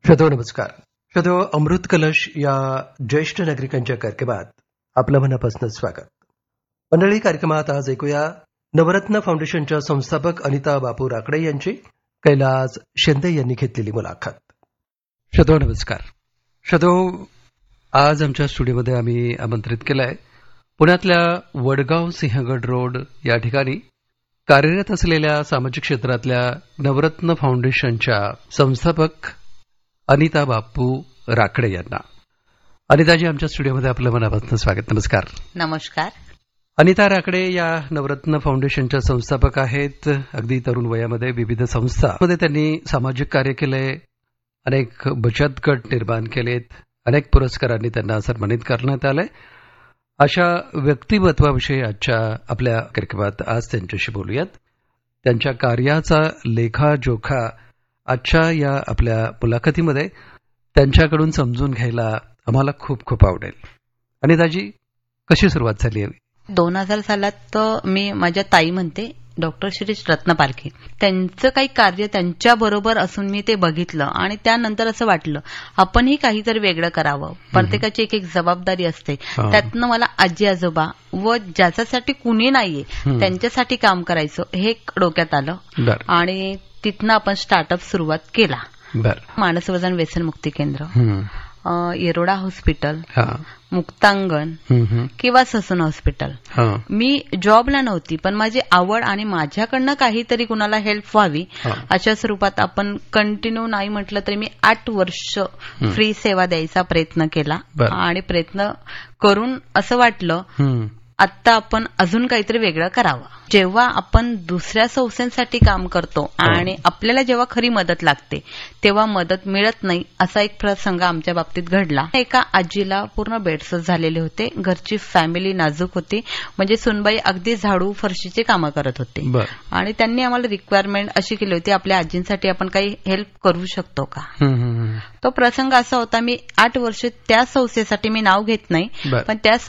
श्रोतो नमस्कार. श्रोतो, अमृत कलश या ज्येष्ठ नागरिकांच्या कार्यक्रमात आपलं मनापासून स्वागत. मंडळी, कार्यक्रमात आज ऐकूया नवरत्न फाउंडेशनच्या संस्थापक अनिता बापू राकडे यांची कैलास शिंदे यांनी घेतलेली मुलाखत. श्रोतो नमस्कार. श्रोतो, आज आमच्या स्टुडिओमध्ये आम्ही आमंत्रित केलंय पुण्यातल्या वडगाव सिंहगड रोड या ठिकाणी कार्यरत असलेल्या सामाजिक क्षेत्रातल्या नवरत्न फाउंडेशनच्या संस्थापक अनिता बापू राकडे यांना. अनिताजी, आमच्या स्टुडिओमध्ये आपलं मनापासून स्वागत. नमस्कार. नमस्कार. अनिता राकडे या नवरत्न फाउंडेशनच्या संस्थापक आहेत. अगदी तरुण वयामध्ये विविध संस्थांमध्ये त्यांनी सामाजिक कार्य केलंय, अनेक बचत गट निर्माण केलेत, अनेक पुरस्कारांनी त्यांना सन्मानित करण्यात आलंय. अशा व्यक्तिमत्वाविषयी आजच्या आपल्या कार्यक्रमात आज त्यांच्याशी बोलूयात. त्यांच्या कार्याचा लेखाजोखा आजच्या या आपल्या मुलाखतीमध्ये त्यांच्याकडून समजून घ्यायला आम्हाला खूप खूप आवडेल. अनिताजी, कशी सुरुवात झाली आहे? 2000 सालात मी माझ्या ताई म्हणते डॉक्टर शिरीष रत्नपारखे, त्यांचं काही कार्य त्यांच्याबरोबर असून मी ते बघितलं आणि त्यानंतर असं वाटलं आपणही काहीतरी वेगळं करावं. प्रत्येकाची एक एक जबाबदारी असते. त्यातनं मला आजी आजोबा व ज्याच्यासाठी कुणी नाहीये त्यांच्यासाठी काम करायचं हे डोक्यात आलं आणि तिथनं आपण स्टार्टअप सुरुवात केला. मानसवजन व्यसन मुक्ती केंद्र, येरोडा हॉस्पिटल, मुक्तांगण किंवा ससून हॉस्पिटल. मी जॉबला नव्हती, पण माझी आवड आणि माझ्याकडनं काहीतरी कुणाला हेल्प व्हावी अशा स्वरूपात आपण कंटिन्यू नाही म्हटलं तरी मी 8 वर्ष फ्री सेवा द्यायचा प्रयत्न केला आणि प्रयत्न करून असं वाटलं आत्ता आपण अजून काहीतरी वेगळं करावं. जेव्हा आपण दुसऱ्या संस्थांसाठी काम करतो आणि आपल्याला जेव्हा खरी मदत लागते तेव्हा मदत मिळत नाही, असा एक प्रसंग आमच्या बाबतीत घडला. एका आजीला पूर्ण बेडसच झालेले होते. घरची फॅमिली नाजूक होती, म्हणजे सुनबाई अगदी झाडू फरशीचे कामं करत होते आणि त्यांनी आम्हाला रिक्वायरमेंट अशी केली होती, आपल्या आजींसाठी आपण काही हेल्प करू शकतो का. तो प्रसंग असा होता, मी 8 वर्ष त्या संस्थेसाठी मी नाव घेत नाही, पण त्या